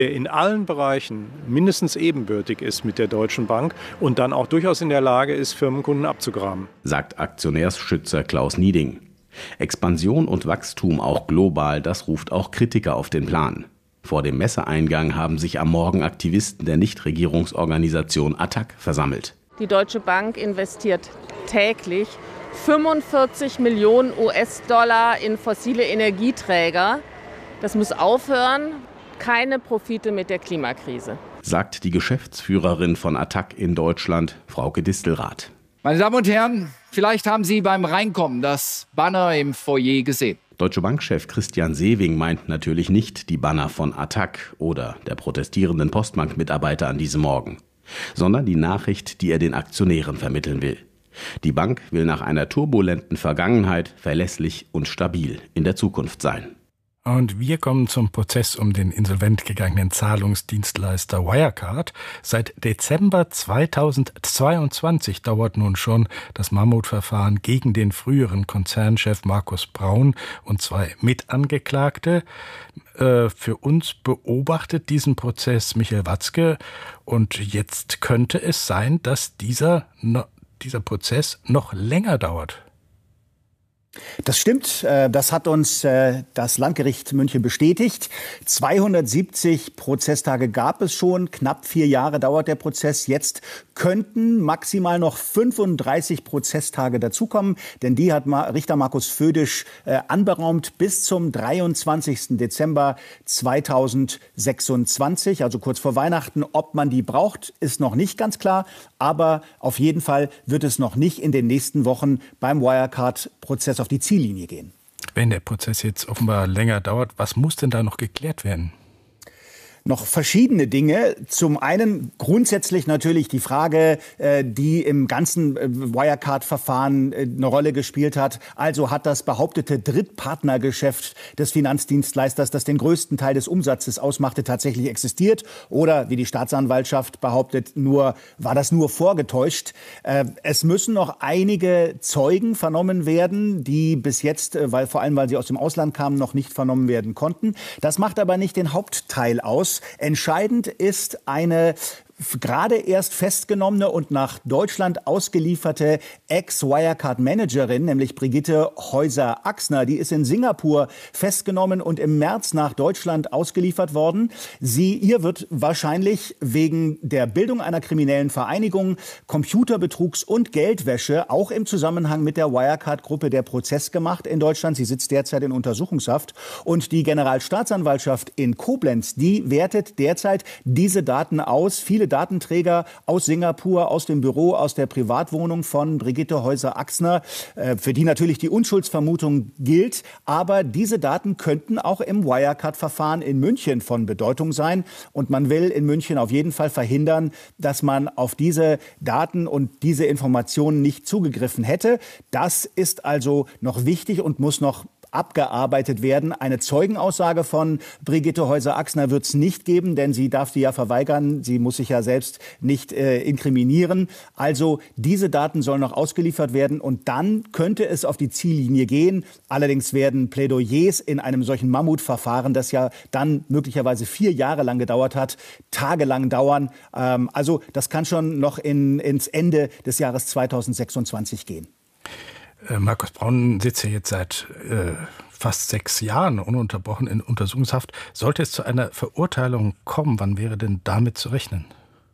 Der in allen Bereichen mindestens ebenbürtig ist mit der Deutschen Bank und dann auch durchaus in der Lage ist, Firmenkunden abzugraben. Sagt Aktionärsschützer Klaus Nieding. Expansion und Wachstum auch global, das ruft auch Kritiker auf den Plan. Vor dem Messeeingang haben sich am Morgen Aktivisten der Nichtregierungsorganisation ATTAC versammelt. Die Deutsche Bank investiert täglich 45 Millionen US-Dollar in fossile Energieträger. Das muss aufhören. Keine Profite mit der Klimakrise, sagt die Geschäftsführerin von ATTAC in Deutschland, Frauke Distelrath. Meine Damen und Herren, vielleicht haben Sie beim Reinkommen das Banner im Foyer gesehen. Deutsche Bank-Chef Christian Sewing meint natürlich nicht die Banner von ATTAC oder der protestierenden Postbank-Mitarbeiter an diesem Morgen, sondern die Nachricht, die er den Aktionären vermitteln will. Die Bank will nach einer turbulenten Vergangenheit verlässlich und stabil in der Zukunft sein. Und wir kommen zum Prozess um den insolvent gegangenen Zahlungsdienstleister Wirecard. Seit Dezember 2022 dauert nun schon das Mammutverfahren gegen den früheren Konzernchef Markus Braun und 2 Mitangeklagte. Für uns beobachtet diesen Prozess Michael Watzke. Und jetzt könnte es sein, dass dieser Prozess noch länger dauert. Das stimmt, das hat uns das Landgericht München bestätigt. 270 Prozesstage gab es schon, knapp 4 Jahre dauert der Prozess. Jetzt könnten maximal noch 35 Prozesstage dazukommen, denn die hat Richter Markus Födisch anberaumt bis zum 23. Dezember 2026, also kurz vor Weihnachten. Ob man die braucht, ist noch nicht ganz klar, aber auf jeden Fall wird es noch nicht in den nächsten Wochen beim Wirecard-Prozess auf die Ziellinie gehen. Wenn der Prozess jetzt offenbar länger dauert, was muss denn da noch geklärt werden? Noch verschiedene Dinge. Zum einen grundsätzlich natürlich die Frage, die im ganzen Wirecard-Verfahren eine Rolle gespielt hat. Also hat das behauptete Drittpartnergeschäft des Finanzdienstleisters, das den größten Teil des Umsatzes ausmachte, tatsächlich existiert? Oder, wie die Staatsanwaltschaft behauptet, war das nur vorgetäuscht? Es müssen noch einige Zeugen vernommen werden, die bis jetzt, vor allem weil sie aus dem Ausland kamen, noch nicht vernommen werden konnten. Das macht aber nicht den Hauptteil aus. Entscheidend ist eine gerade erst festgenommene und nach Deutschland ausgelieferte Ex-Wirecard-Managerin, nämlich Brigitte Häuser-Axner. Die ist in Singapur festgenommen und im März nach Deutschland ausgeliefert worden. Ihr wird wahrscheinlich wegen der Bildung einer kriminellen Vereinigung, Computerbetrugs und Geldwäsche auch im Zusammenhang mit der Wirecard-Gruppe der Prozess gemacht in Deutschland. Sie sitzt derzeit in Untersuchungshaft. Und die Generalstaatsanwaltschaft in Koblenz, die wertet derzeit diese Daten aus. Viele Datenträger aus Singapur, aus dem Büro, aus der Privatwohnung von Brigitte Häuser-Axner, für die natürlich die Unschuldsvermutung gilt. Aber diese Daten könnten auch im Wirecard-Verfahren in München von Bedeutung sein. Und man will in München auf jeden Fall verhindern, dass man auf diese Daten und diese Informationen nicht zugegriffen hätte. Das ist also noch wichtig und muss noch abgearbeitet werden. Eine Zeugenaussage von Brigitte Häuser-Axner wird es nicht geben, denn sie darf die ja verweigern. Sie muss sich ja selbst nicht inkriminieren. Also diese Daten sollen noch ausgeliefert werden und dann könnte es auf die Ziellinie gehen. Allerdings werden Plädoyers in einem solchen Mammutverfahren, das ja dann möglicherweise 4 Jahre lang gedauert hat, tagelang dauern. Also das kann schon noch ins Ende des Jahres 2026 gehen. Markus Braun sitzt ja jetzt seit fast 6 Jahren ununterbrochen in Untersuchungshaft. Sollte es zu einer Verurteilung kommen, wann wäre denn damit zu rechnen?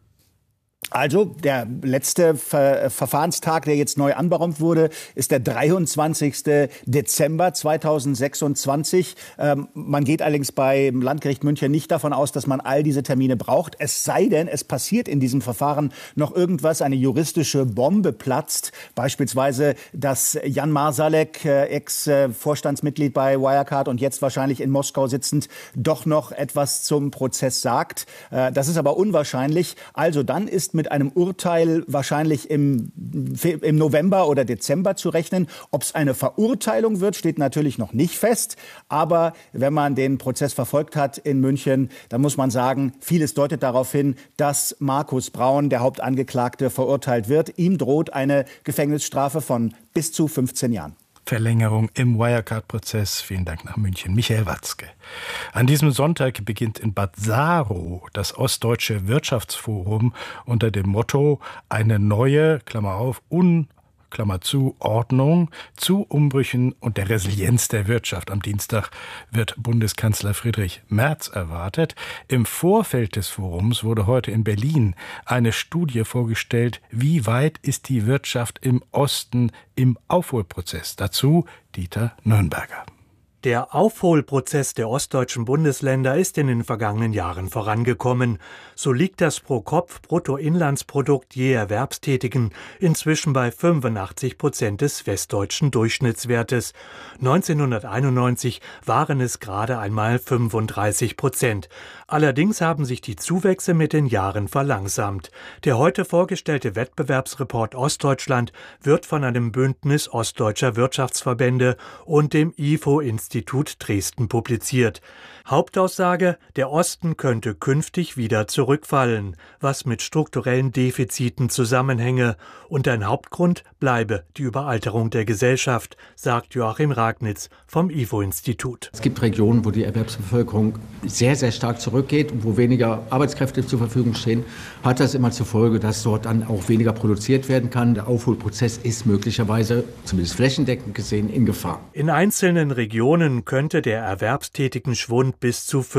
Also der letzte Verfahrenstag, der jetzt neu anberaumt wurde, ist der 23. Dezember 2026. Man geht allerdings beim Landgericht München nicht davon aus, dass man all diese Termine braucht. Es sei denn, es passiert in diesem Verfahren noch irgendwas, eine juristische Bombe platzt. Beispielsweise, dass Jan Marsalek, Ex-Vorstandsmitglied bei Wirecard und jetzt wahrscheinlich in Moskau sitzend, doch noch etwas zum Prozess sagt. Das ist aber unwahrscheinlich. Also dann ist mit einem Urteil wahrscheinlich im November oder Dezember zu rechnen. Ob es eine Verurteilung wird, steht natürlich noch nicht fest. Aber wenn man den Prozess verfolgt hat in München, dann muss man sagen, vieles deutet darauf hin, dass Markus Braun, der Hauptangeklagte, verurteilt wird. Ihm droht eine Gefängnisstrafe von bis zu 15 Jahren. Verlängerung im Wirecard-Prozess. Vielen Dank nach München, Michael Watzke. An diesem Sonntag beginnt in Bad Saarow das Ostdeutsche Wirtschaftsforum unter dem Motto eine neue, Klammer auf, Klammer zu, Ordnung zu Umbrüchen und der Resilienz der Wirtschaft. Am Dienstag wird Bundeskanzler Friedrich Merz erwartet. Im Vorfeld des Forums wurde heute in Berlin eine Studie vorgestellt, wie weit ist die Wirtschaft im Osten im Aufholprozess. Dazu Dieter Nürnberger. Der Aufholprozess der ostdeutschen Bundesländer ist in den vergangenen Jahren vorangekommen. So liegt das Pro-Kopf-Bruttoinlandsprodukt je Erwerbstätigen inzwischen bei 85% des westdeutschen Durchschnittswertes. 1991 waren es gerade einmal 35%. Allerdings haben sich die Zuwächse mit den Jahren verlangsamt. Der heute vorgestellte Wettbewerbsreport Ostdeutschland wird von einem Bündnis ostdeutscher Wirtschaftsverbände und dem IFO-Institut Dresden publiziert. Hauptaussage: Der Osten könnte künftig wieder zurückfallen, was mit strukturellen Defiziten zusammenhänge, und ein Hauptgrund bleibe die Überalterung der Gesellschaft, sagt Joachim Ragnitz vom IFO-Institut. Es gibt Regionen, wo die Erwerbsbevölkerung sehr, sehr stark zurückgeht und wo weniger Arbeitskräfte zur Verfügung stehen, hat das immer zur Folge, dass dort dann auch weniger produziert werden kann. Der Aufholprozess ist möglicherweise, zumindest flächendeckend gesehen, in Gefahr. In einzelnen Regionen könnte der erwerbstätigen Schwund bis zu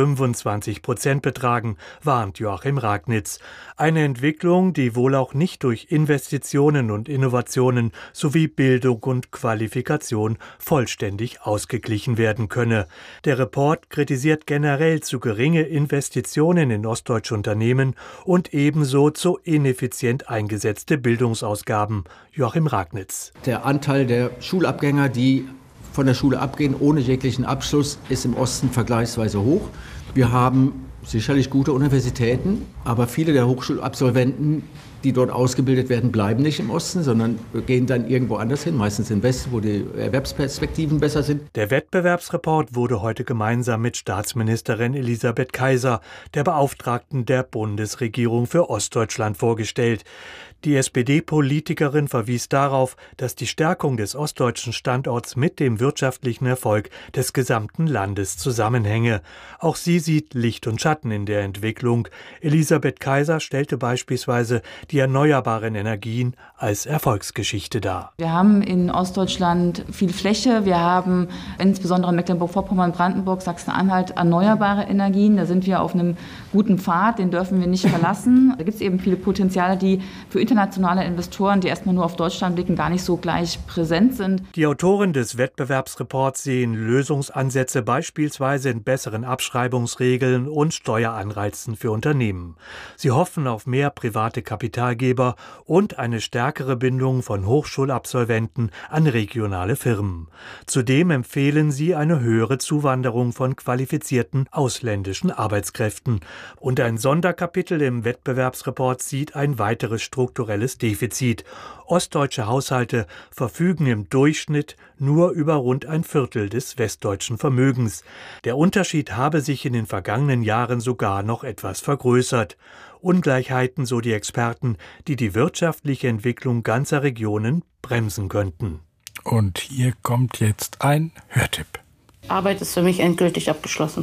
25% betragen, warnt Joachim Ragnitz. Eine Entwicklung, die wohl auch nicht durch Investitionen und Innovationen sowie Bildung und Qualifikation vollständig ausgeglichen werden könne. Der Report kritisiert generell zu geringe Investitionen in ostdeutsche Unternehmen und ebenso zu ineffizient eingesetzte Bildungsausgaben. Joachim Ragnitz. Der Anteil der Schulabgänger, die von der Schule abgehen ohne jeglichen Abschluss, ist im Osten vergleichsweise hoch. Wir haben sicherlich gute Universitäten, aber viele der Hochschulabsolventen, die dort ausgebildet werden, bleiben nicht im Osten, sondern gehen dann irgendwo anders hin, meistens im Westen, wo die Erwerbsperspektiven besser sind. Der Wettbewerbsreport wurde heute gemeinsam mit Staatsministerin Elisabeth Kaiser, der Beauftragten der Bundesregierung für Ostdeutschland, vorgestellt. Die SPD-Politikerin verwies darauf, dass die Stärkung des ostdeutschen Standorts mit dem wirtschaftlichen Erfolg des gesamten Landes zusammenhänge. Auch sie sieht Licht und Schatten in der Entwicklung. Elisabeth Kaiser stellte beispielsweise die erneuerbaren Energien als Erfolgsgeschichte dar. Wir haben in Ostdeutschland viel Fläche. Wir haben insbesondere in Mecklenburg-Vorpommern, Brandenburg, Sachsen-Anhalt erneuerbare Energien. Da sind wir auf einem guten Pfad, den dürfen wir nicht verlassen. Da gibt es eben viele Potenziale, die für internationale Investoren, die erstmal nur auf Deutschland blicken, gar nicht so gleich präsent sind. Die Autoren des Wettbewerbsreports sehen Lösungsansätze beispielsweise in besseren Abschreibungsregeln und Steueranreizen für Unternehmen. Sie hoffen auf mehr private Kapitalgeber und eine stärkere Bindung von Hochschulabsolventen an regionale Firmen. Zudem empfehlen sie eine höhere Zuwanderung von qualifizierten ausländischen Arbeitskräften. Und ein Sonderkapitel im Wettbewerbsreport sieht ein weiteres strukturelles Defizit. Ostdeutsche Haushalte verfügen im Durchschnitt nur über rund ein Viertel des westdeutschen Vermögens. Der Unterschied habe sich in den vergangenen Jahren sogar noch etwas vergrößert. Ungleichheiten, so die Experten, die die wirtschaftliche Entwicklung ganzer Regionen bremsen könnten. Und hier kommt jetzt ein Hörtipp. Arbeit ist für mich endgültig abgeschlossen.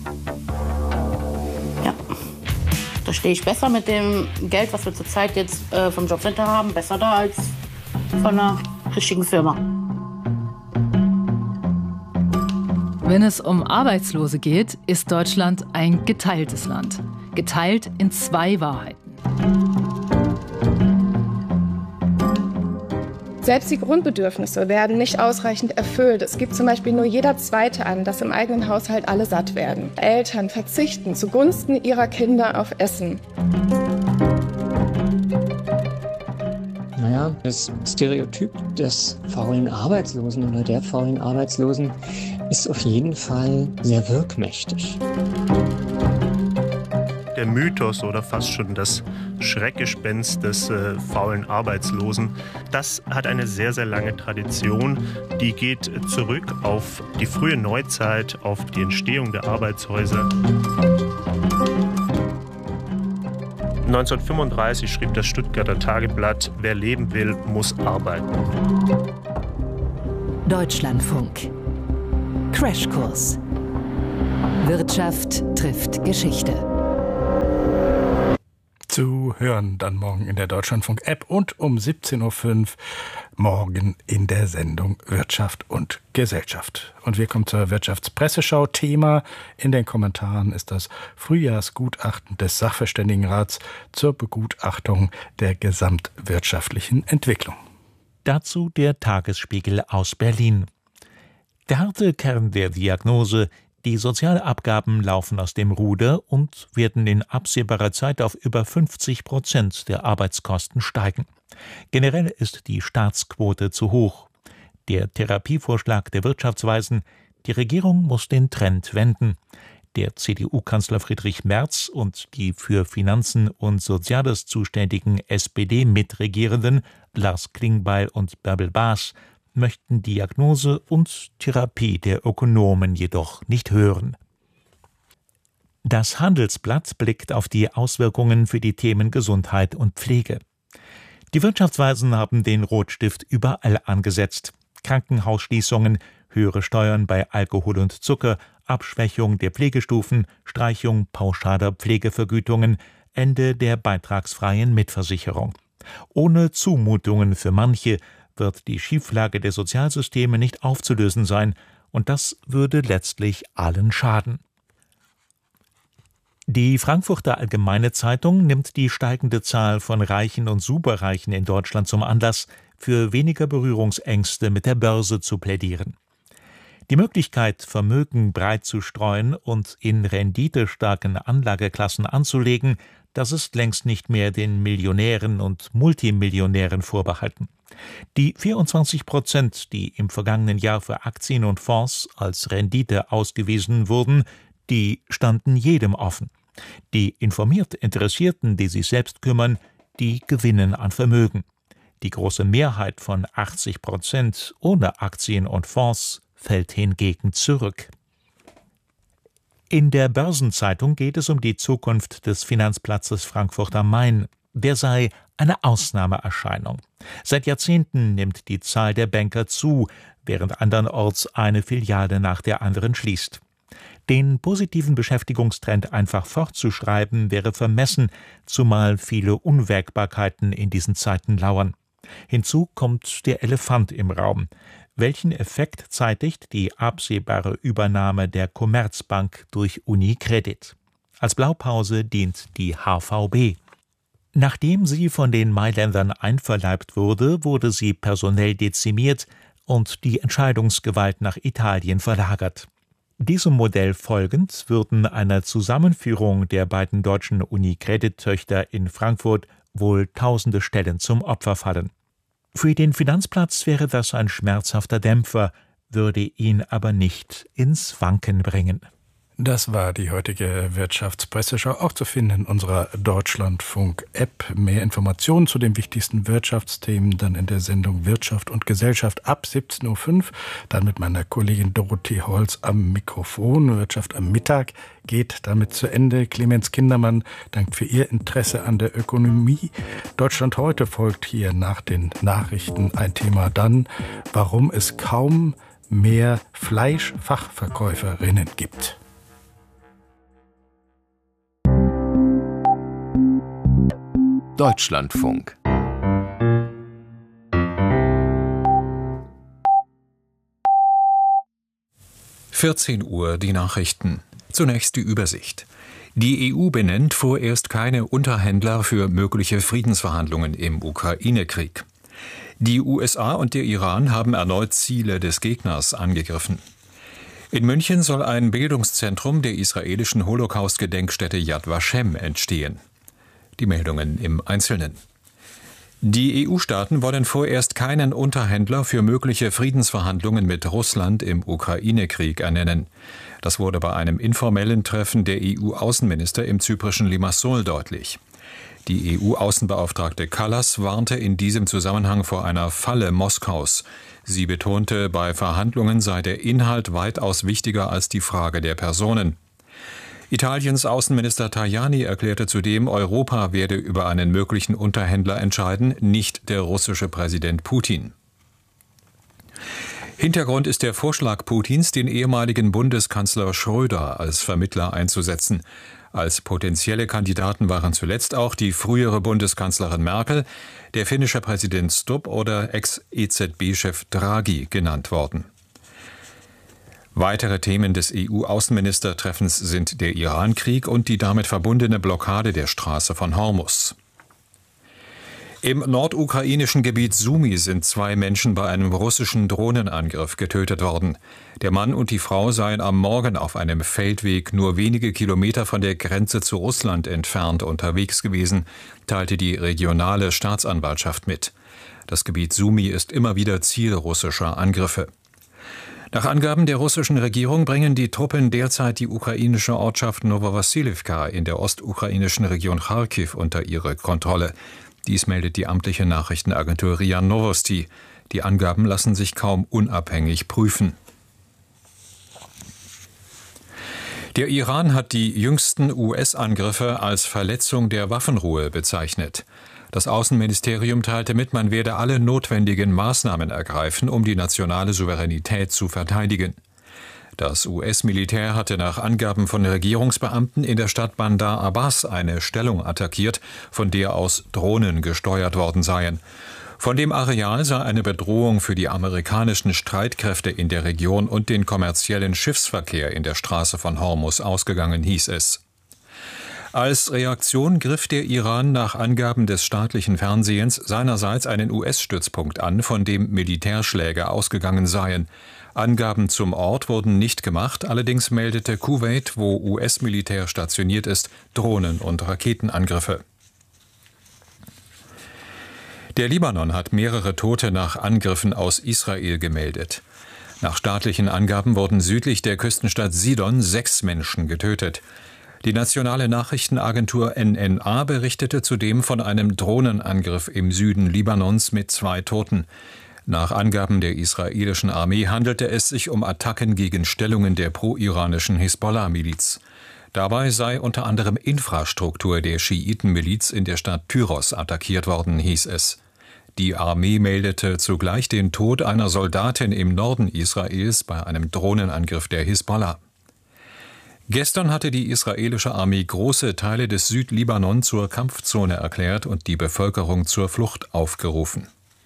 Ja. Da stehe ich besser mit dem Geld, was wir zurzeit jetzt vom Jobcenter haben, besser da als von einer richtigen Firma. Wenn es um Arbeitslose geht, ist Deutschland ein geteiltes Land. Geteilt in zwei Wahrheiten. Selbst die Grundbedürfnisse werden nicht ausreichend erfüllt. Es gibt zum Beispiel nur jeder Zweite an, dass im eigenen Haushalt alle satt werden. Eltern verzichten zugunsten ihrer Kinder auf Essen. Naja, das Stereotyp des faulen Arbeitslosen oder der faulen Arbeitslosen ist auf jeden Fall sehr wirkmächtig. Der Mythos oder fast schon das Schreckgespenst des faulen Arbeitslosen, das hat eine sehr, sehr lange Tradition. Die geht zurück auf die frühe Neuzeit, auf die Entstehung der Arbeitshäuser. 1935 schrieb das Stuttgarter Tageblatt: Wer leben will, muss arbeiten. Deutschlandfunk. Crashkurs. Wirtschaft trifft Geschichte. Zu hören dann morgen in der Deutschlandfunk-App und um 17.05 Uhr morgen in der Sendung Wirtschaft und Gesellschaft. Und wir kommen zur Wirtschaftspresseschau. Thema in den Kommentaren ist das Frühjahrsgutachten des Sachverständigenrats zur Begutachtung der gesamtwirtschaftlichen Entwicklung. Dazu der Tagesspiegel aus Berlin. Der harte Kern der Diagnose: Die Sozialabgaben laufen aus dem Ruder und werden in absehbarer Zeit auf über 50% der Arbeitskosten steigen. Generell ist die Staatsquote zu hoch. Der Therapievorschlag der Wirtschaftsweisen: Die Regierung muss den Trend wenden. Der CDU-Kanzler Friedrich Merz und die für Finanzen und Soziales zuständigen SPD-Mitregierenden Lars Klingbeil und Bärbel Baas möchten Diagnose und Therapie der Ökonomen jedoch nicht hören. Das Handelsblatt blickt auf die Auswirkungen für die Themen Gesundheit und Pflege. Die Wirtschaftsweisen haben den Rotstift überall angesetzt. Krankenhausschließungen, höhere Steuern bei Alkohol und Zucker, Abschwächung der Pflegestufen, Streichung pauschaler Pflegevergütungen, Ende der beitragsfreien Mitversicherung. Ohne Zumutungen für manche wird die Schieflage der Sozialsysteme nicht aufzulösen sein, und das würde letztlich allen schaden. Die Frankfurter Allgemeine Zeitung nimmt die steigende Zahl von Reichen und Superreichen in Deutschland zum Anlass, für weniger Berührungsängste mit der Börse zu plädieren. Die Möglichkeit, Vermögen breit zu streuen und in renditestarken Anlageklassen anzulegen, das ist längst nicht mehr den Millionären und Multimillionären vorbehalten. Die 24%, die im vergangenen Jahr für Aktien und Fonds als Rendite ausgewiesen wurden, die standen jedem offen. Die informiert Interessierten, die sich selbst kümmern, die gewinnen an Vermögen. Die große Mehrheit von 80% ohne Aktien und Fonds fällt hingegen zurück. In der Börsenzeitung geht es um die Zukunft des Finanzplatzes Frankfurt am Main. Der sei eine Ausnahmeerscheinung. Seit Jahrzehnten nimmt die Zahl der Banker zu, während andernorts eine Filiale nach der anderen schließt. Den positiven Beschäftigungstrend einfach fortzuschreiben, wäre vermessen, zumal viele Unwägbarkeiten in diesen Zeiten lauern. Hinzu kommt der Elefant im Raum. Welchen Effekt zeitigt die absehbare Übernahme der Commerzbank durch UniCredit? Als Blaupause dient die HVB. Nachdem sie von den Mailändern einverleibt wurde, wurde sie personell dezimiert und die Entscheidungsgewalt nach Italien verlagert. Diesem Modell folgend würden einer Zusammenführung der beiden deutschen UniCredit-Töchter in Frankfurt wohl tausende Stellen zum Opfer fallen. Für den Finanzplatz wäre das ein schmerzhafter Dämpfer, würde ihn aber nicht ins Wanken bringen. Das war die heutige Wirtschaftspresseschau, auch zu finden in unserer Deutschlandfunk-App. Mehr Informationen zu den wichtigsten Wirtschaftsthemen dann in der Sendung Wirtschaft und Gesellschaft ab 17.05 Uhr. Dann mit meiner Kollegin Dorothee Holz am Mikrofon. Wirtschaft am Mittag geht damit zu Ende. Clemens Kindermann dankt für Ihr Interesse an der Ökonomie. Deutschland heute folgt hier nach den Nachrichten ein Thema dann, warum es kaum mehr Fleischfachverkäuferinnen gibt. Deutschlandfunk. Uhr die Nachrichten. Zunächst die Übersicht. Die EU benennt vorerst keine Unterhändler für mögliche Friedensverhandlungen im Ukraine-Krieg. Die USA und der Iran haben erneut Ziele des Gegners angegriffen. In München soll ein Bildungszentrum der israelischen Holocaust-Gedenkstätte Yad Vashem entstehen. Die Meldungen im Einzelnen. Die EU-Staaten wollen vorerst keinen Unterhändler für mögliche Friedensverhandlungen mit Russland im Ukraine-Krieg ernennen. Das wurde bei einem informellen Treffen der EU-Außenminister im zyprischen Limassol deutlich. Die EU-Außenbeauftragte Kallas warnte in diesem Zusammenhang vor einer Falle Moskaus. Sie betonte, bei Verhandlungen sei der Inhalt weitaus wichtiger als die Frage der Personen. Italiens Außenminister Tajani erklärte zudem, Europa werde über einen möglichen Unterhändler entscheiden, nicht der russische Präsident Putin. Hintergrund ist der Vorschlag Putins, den ehemaligen Bundeskanzler Schröder als Vermittler einzusetzen. Als potenzielle Kandidaten waren zuletzt auch die frühere Bundeskanzlerin Merkel, der finnische Präsident Stubb oder Ex-EZB-Chef Draghi genannt worden. Weitere Themen des EU-Außenministertreffens sind der Iran-Krieg und die damit verbundene Blockade der Straße von Hormuz. Im nordukrainischen Gebiet Sumy sind 2 Menschen bei einem russischen Drohnenangriff getötet worden. Der Mann und die Frau seien am Morgen auf einem Feldweg nur wenige Kilometer von der Grenze zu Russland entfernt unterwegs gewesen, teilte die regionale Staatsanwaltschaft mit. Das Gebiet Sumy ist immer wieder Ziel russischer Angriffe. Nach Angaben der russischen Regierung bringen die Truppen derzeit die ukrainische Ortschaft Nowowassilivka in der ostukrainischen Region Charkiw unter ihre Kontrolle. Dies meldet die amtliche Nachrichtenagentur RIA Novosti. Die Angaben lassen sich kaum unabhängig prüfen. Der Iran hat die jüngsten US-Angriffe als Verletzung der Waffenruhe bezeichnet. Das Außenministerium teilte mit, man werde alle notwendigen Maßnahmen ergreifen, um die nationale Souveränität zu verteidigen. Das US-Militär hatte nach Angaben von Regierungsbeamten in der Stadt Bandar Abbas eine Stellung attackiert, von der aus Drohnen gesteuert worden seien. Von dem Areal sei eine Bedrohung für die amerikanischen Streitkräfte in der Region und den kommerziellen Schiffsverkehr in der Straße von Hormuz ausgegangen, hieß es. Als Reaktion griff der Iran nach Angaben des staatlichen Fernsehens seinerseits einen US-Stützpunkt an, von dem Militärschläge ausgegangen seien. Angaben zum Ort wurden nicht gemacht, allerdings meldete Kuwait, wo US-Militär stationiert ist, Drohnen- und Raketenangriffe. Der Libanon hat mehrere Tote nach Angriffen aus Israel gemeldet. Nach staatlichen Angaben wurden südlich der Küstenstadt Sidon 6 Menschen getötet. Die nationale Nachrichtenagentur NNA berichtete zudem von einem Drohnenangriff im Süden Libanons mit 2 Toten. Nach Angaben der israelischen Armee handelte es sich um Attacken gegen Stellungen der pro-iranischen Hisbollah-Miliz. Dabei sei unter anderem Infrastruktur der Schiiten-Miliz in der Stadt Tyros attackiert worden, hieß es. Die Armee meldete zugleich den Tod einer Soldatin im Norden Israels bei einem Drohnenangriff der Hisbollah. Gestern hatte die israelische Armee große Teile des Südlibanon zur Kampfzone erklärt und die Bevölkerung zur Flucht aufgerufen.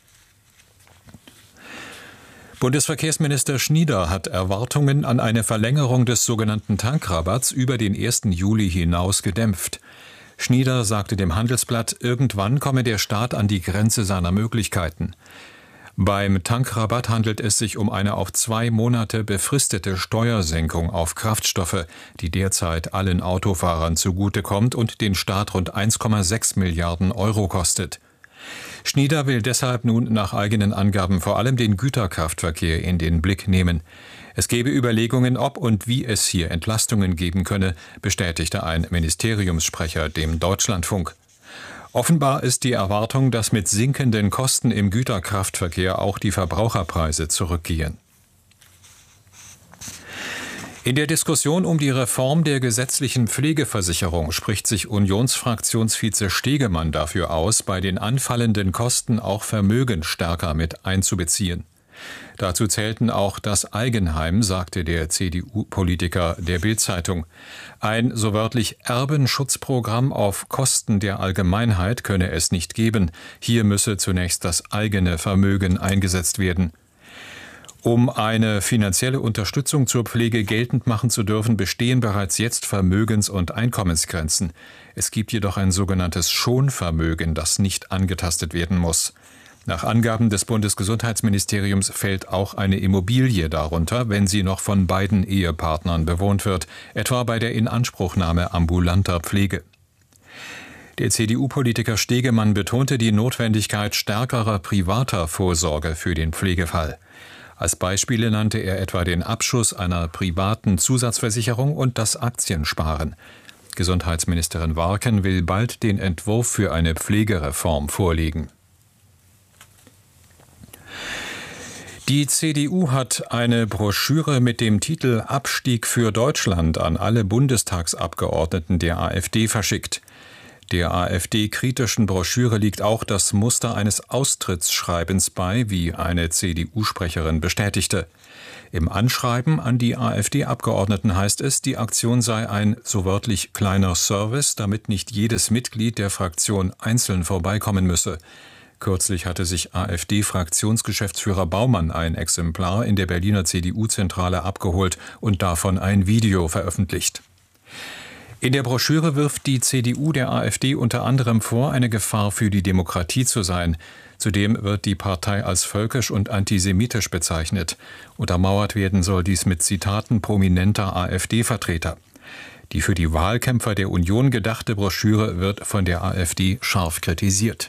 Bundesverkehrsminister Schnieder hat Erwartungen an eine Verlängerung des sogenannten Tankrabatts über den 1. Juli hinaus gedämpft. Schnieder sagte dem Handelsblatt, irgendwann komme der Staat an die Grenze seiner Möglichkeiten. Beim Tankrabatt handelt es sich um eine auf 2 Monate befristete Steuersenkung auf Kraftstoffe, die derzeit allen Autofahrern zugutekommt und den Staat rund 1,6 Milliarden Euro kostet. Schnieder will deshalb nun nach eigenen Angaben vor allem den Güterkraftverkehr in den Blick nehmen. Es gebe Überlegungen, ob und wie es hier Entlastungen geben könne, bestätigte ein Ministeriumssprecher dem Deutschlandfunk. Offenbar ist die Erwartung, dass mit sinkenden Kosten im Güterkraftverkehr auch die Verbraucherpreise zurückgehen. In der Diskussion um die Reform der gesetzlichen Pflegeversicherung spricht sich Unionsfraktionsvize Stegemann dafür aus, bei den anfallenden Kosten auch Vermögen stärker mit einzubeziehen. Dazu zählten auch das Eigenheim, sagte der CDU-Politiker der Bild-Zeitung. Ein so wörtlich Erbenschutzprogramm auf Kosten der Allgemeinheit könne es nicht geben. Hier müsse zunächst das eigene Vermögen eingesetzt werden. Um eine finanzielle Unterstützung zur Pflege geltend machen zu dürfen, bestehen bereits jetzt Vermögens- und Einkommensgrenzen. Es gibt jedoch ein sogenanntes Schonvermögen, das nicht angetastet werden muss. Nach Angaben des Bundesgesundheitsministeriums fällt auch eine Immobilie darunter, wenn sie noch von beiden Ehepartnern bewohnt wird, etwa bei der Inanspruchnahme ambulanter Pflege. Der CDU-Politiker Stegemann betonte die Notwendigkeit stärkerer privater Vorsorge für den Pflegefall. Als Beispiele nannte er etwa den Abschuss einer privaten Zusatzversicherung und das Aktiensparen. Gesundheitsministerin Warken will bald den Entwurf für eine Pflegereform vorlegen. Die CDU hat eine Broschüre mit dem Titel Abstieg für Deutschland an alle Bundestagsabgeordneten der AfD verschickt. Der AfD-kritischen Broschüre liegt auch das Muster eines Austrittsschreibens bei, wie eine CDU-Sprecherin bestätigte. Im Anschreiben an die AfD-Abgeordneten heißt es, die Aktion sei ein, so wörtlich, kleiner Service, damit nicht jedes Mitglied der Fraktion einzeln vorbeikommen müsse. Kürzlich hatte sich AfD-Fraktionsgeschäftsführer Baumann ein Exemplar in der Berliner CDU-Zentrale abgeholt und davon ein Video veröffentlicht. In der Broschüre wirft die CDU der AfD unter anderem vor, eine Gefahr für die Demokratie zu sein. Zudem wird die Partei als völkisch und antisemitisch bezeichnet. Untermauert werden soll dies mit Zitaten prominenter AfD-Vertreter. Die für die Wahlkämpfer der Union gedachte Broschüre wird von der AfD scharf kritisiert.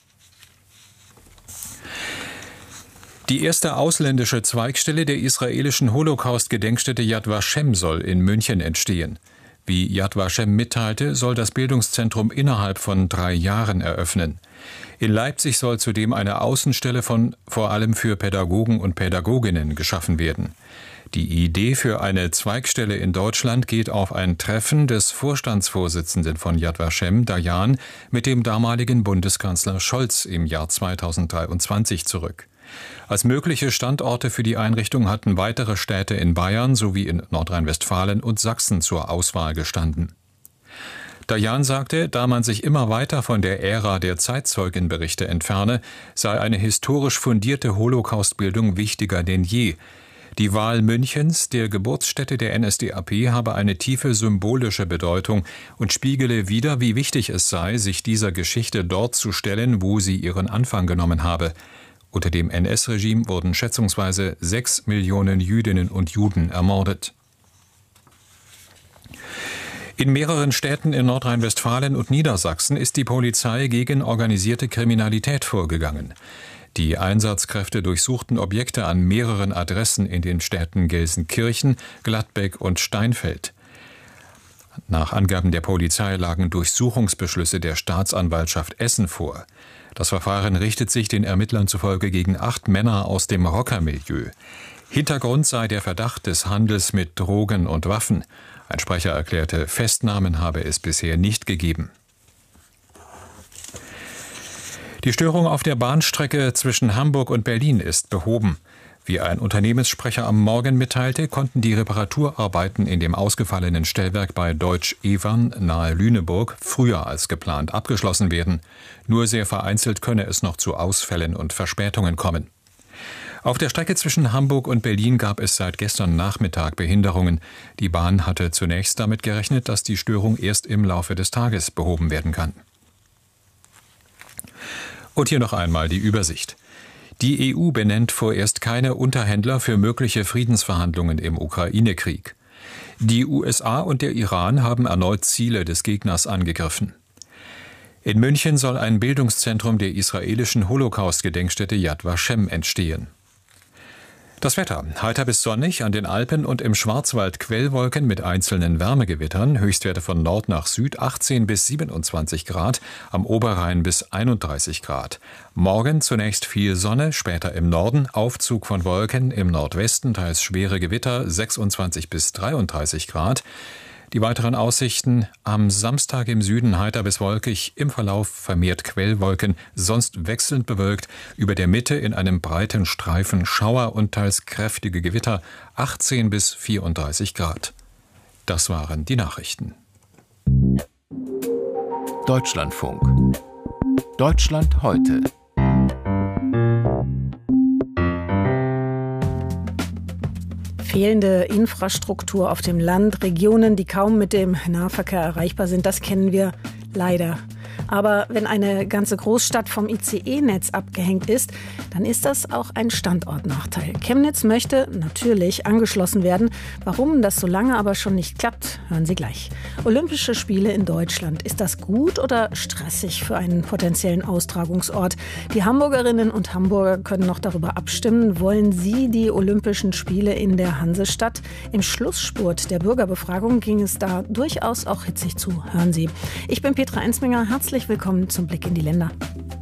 Die erste ausländische Zweigstelle der israelischen Holocaust-Gedenkstätte Yad Vashem soll in München entstehen. Wie Yad Vashem mitteilte, soll das Bildungszentrum innerhalb von 3 Jahren eröffnen. In Leipzig soll zudem eine Außenstelle vor allem für Pädagogen und Pädagoginnen geschaffen werden. Die Idee für eine Zweigstelle in Deutschland geht auf ein Treffen des Vorstandsvorsitzenden von Yad Vashem, Dayan, mit dem damaligen Bundeskanzler Scholz im Jahr 2023 zurück. Als mögliche Standorte für die Einrichtung hatten weitere Städte in Bayern sowie in Nordrhein-Westfalen und Sachsen zur Auswahl gestanden. Dayan sagte, da man sich immer weiter von der Ära der Zeitzeugenberichte entferne, sei eine historisch fundierte Holocaustbildung wichtiger denn je. Die Wahl Münchens, der Geburtsstätte der NSDAP, habe eine tiefe symbolische Bedeutung und spiegele wider, wie wichtig es sei, sich dieser Geschichte dort zu stellen, wo sie ihren Anfang genommen habe. Unter dem NS-Regime wurden schätzungsweise 6 Millionen Jüdinnen und Juden ermordet. In mehreren Städten in Nordrhein-Westfalen und Niedersachsen ist die Polizei gegen organisierte Kriminalität vorgegangen. Die Einsatzkräfte durchsuchten Objekte an mehreren Adressen in den Städten Gelsenkirchen, Gladbeck und Steinfeld. Nach Angaben der Polizei lagen Durchsuchungsbeschlüsse der Staatsanwaltschaft Essen vor. Das Verfahren richtet sich den Ermittlern zufolge gegen 8 Männer aus dem Rockermilieu. Hintergrund sei der Verdacht des Handels mit Drogen und Waffen. Ein Sprecher erklärte, Festnahmen habe es bisher nicht gegeben. Die Störung auf der Bahnstrecke zwischen Hamburg und Berlin ist behoben. Wie ein Unternehmenssprecher am Morgen mitteilte, konnten die Reparaturarbeiten in dem ausgefallenen Stellwerk bei Deutsch-Evern nahe Lüneburg früher als geplant abgeschlossen werden. Nur sehr vereinzelt könne es noch zu Ausfällen und Verspätungen kommen. Auf der Strecke zwischen Hamburg und Berlin gab es seit gestern Nachmittag Behinderungen. Die Bahn hatte zunächst damit gerechnet, dass die Störung erst im Laufe des Tages behoben werden kann. Und hier noch einmal die Übersicht. Die EU benennt vorerst keine Unterhändler für mögliche Friedensverhandlungen im Ukraine-Krieg. Die USA und der Iran haben erneut Ziele des Gegners angegriffen. In München soll ein Bildungszentrum der israelischen Holocaust-Gedenkstätte Yad Vashem entstehen. Das Wetter: heiter bis sonnig, an den Alpen und im Schwarzwald Quellwolken mit einzelnen Wärmegewittern, Höchstwerte von Nord nach Süd 18 bis 27 Grad, am Oberrhein bis 31 Grad. Morgen zunächst viel Sonne, später im Norden Aufzug von Wolken, im Nordwesten teils schwere Gewitter 26 bis 33 Grad. Die weiteren Aussichten: am Samstag im Süden heiter bis wolkig, im Verlauf vermehrt Quellwolken, sonst wechselnd bewölkt, über der Mitte in einem breiten Streifen Schauer und teils kräftige Gewitter, 18 bis 34 Grad. Das waren die Nachrichten. Deutschlandfunk. Deutschland heute. Fehlende Infrastruktur auf dem Land, Regionen, die kaum mit dem Nahverkehr erreichbar sind, das kennen wir leider. Aber wenn eine ganze Großstadt vom ICE-Netz abgehängt ist, dann ist das auch ein Standortnachteil. Chemnitz möchte natürlich angeschlossen werden. Warum das so lange aber schon nicht klappt, hören Sie gleich. Olympische Spiele in Deutschland. Ist das gut oder stressig für einen potenziellen Austragungsort? Die Hamburgerinnen und Hamburger können noch darüber abstimmen. Wollen sie die Olympischen Spiele in der Hansestadt? Im Schlussspurt der Bürgerbefragung ging es da durchaus auch hitzig zu. Hören Sie. Ich bin Petra Ensminger. Herzlich willkommen zum Blick in die Länder.